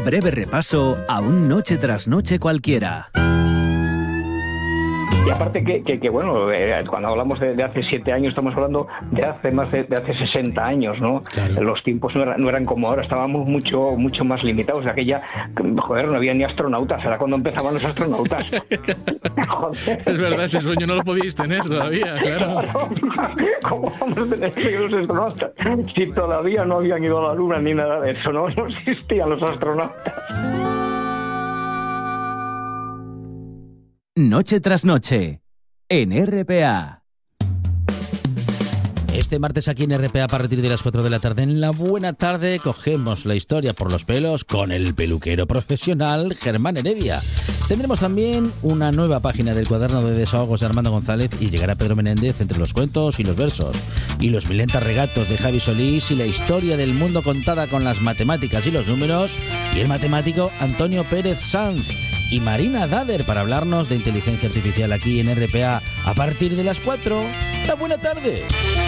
breve repaso a un noche tras noche cualquiera. Y aparte que bueno, cuando hablamos de hace 7 años, estamos hablando de hace más de hace 60 años, ¿no? Claro. Los tiempos no eran como ahora, estábamos mucho más limitados. Aquella, joder, no había ni astronautas, era cuando empezaban los astronautas. Es verdad, ese sueño no lo podíais tener todavía, claro. ¿Cómo vamos a tener los astronautas? Si todavía no habían ido a la Luna ni nada de eso, no existían los astronautas. Noche tras noche, en RPA. Este martes aquí en RPA, a partir de las 4 de la tarde, en la buena tarde, cogemos la historia por los pelos con el peluquero profesional Germán Heredia. Tendremos también una nueva página del cuaderno de desahogos de Armando González y llegará Pedro Menéndez entre los cuentos y los versos. Y los milentas regatos de Javi Solís y la historia del mundo contada con las matemáticas y los números. Y el matemático Antonio Pérez Sanz. Y Marina Dader para hablarnos de inteligencia artificial aquí en RPA a partir de las 4. ¡La buena tarde!